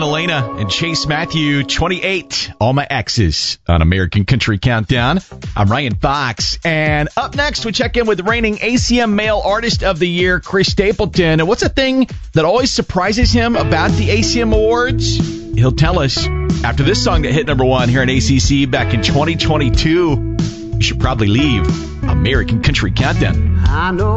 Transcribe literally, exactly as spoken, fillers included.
Elena and Chase Matthew, twenty-eight. All My Exes on American Country Countdown. I'm Ryan Fox. And up next, we check in with reigning A C M Male Artist of the Year, Chris Stapleton. And what's a thing that always surprises him about the A C M Awards? He'll tell us after this song that hit number one here in A C C back in twenty twenty-two. You should probably leave American Country Countdown. I know